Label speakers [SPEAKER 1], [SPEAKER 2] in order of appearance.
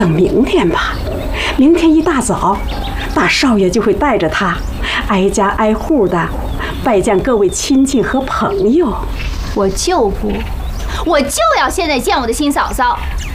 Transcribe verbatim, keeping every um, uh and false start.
[SPEAKER 1] 等明天吧，明天一大早，大少爷就会带着他，挨家挨户的拜见各位亲戚和朋友。
[SPEAKER 2] 我就不，我就要现在见我的新嫂嫂。